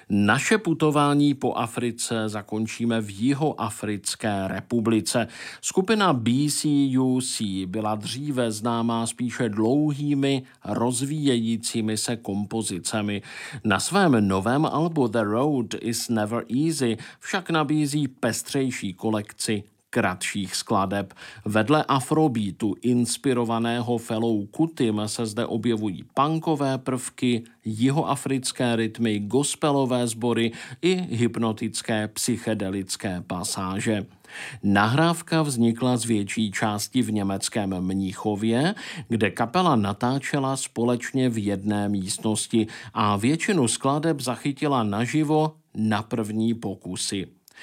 Naše putování po Africe zakončíme v Jihoafrické republice. Skupina BCUC byla dříve známá spíše dlouhými, rozvíjejícími se kompozicemi. Na svém novém albu The Road is Never Easy však nabízí pestřejší kolekci kratších skladeb. Vedle afrobeatu inspirovaného Felou Kutim se zde objevují punkové prvky, jihoafrické rytmy, gospelové sbory i hypnotické psychedelické pasáže. Nahrávka vznikla z větší části v německém Mnichově, kde kapela natáčela společně v jedné místnosti a většinu skladeb zachytila naživo na první pokusy.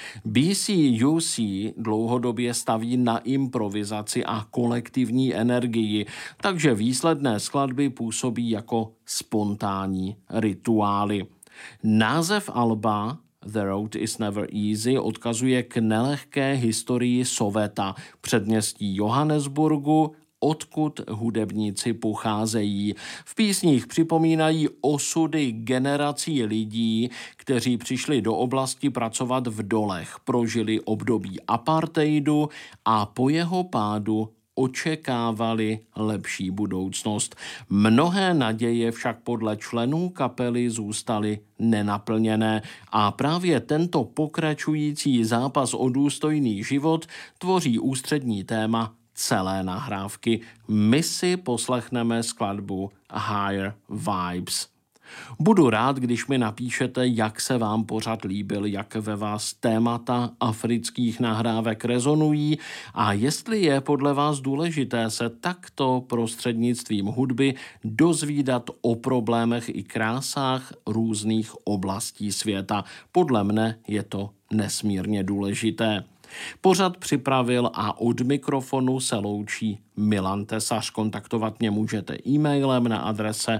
BCUC dlouhodobě staví na improvizaci a kolektivní energii, takže výsledné skladby působí jako spontánní rituály. Název alba The Road is Never Easy odkazuje k nelehké historii Soweta, předměstí Johannesburgu, odkud hudebníci pocházejí. V písních připomínají osudy generací lidí, kteří přišli do oblasti pracovat v dolech, prožili období apartheidu a po jeho pádu očekávali lepší budoucnost. Mnohé naděje však podle členů kapely zůstaly nenaplněné a právě tento pokračující zápas o důstojný život tvoří ústřední téma celé nahrávky. My si poslechneme skladbu Higher Vibes. Budu rád, když mi napíšete, jak se vám pořad líbil, jak ve vás témata afrických nahrávek rezonují a jestli je podle vás důležité se takto prostřednictvím hudby dozvídat o problémech i krásách různých oblastí světa. Podle mne je to nesmírně důležité. Pořad připravil a od mikrofonu se loučí Milan Tesař. Kontaktovat mě můžete e-mailem na adrese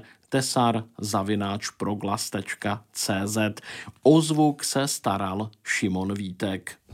tesar@proglas.cz. O zvuk se staral Šimon Vítek.